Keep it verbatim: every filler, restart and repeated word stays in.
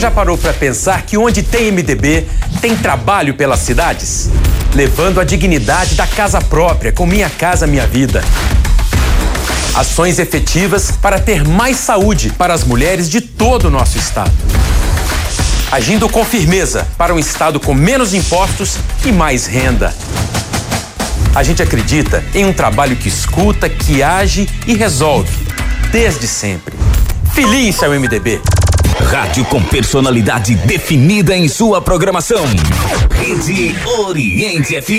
Já parou para pensar que onde tem M D B, tem trabalho pelas cidades? Levando a dignidade da casa própria com Minha Casa Minha Vida. Ações efetivas para ter mais saúde para as mulheres de todo o nosso estado. Agindo com firmeza para um estado com menos impostos e mais renda. A gente acredita em um trabalho que escuta, que age e resolve, desde sempre. Feliz é o M D B. Rádio com personalidade definida em sua programação. Rede Oriente F M.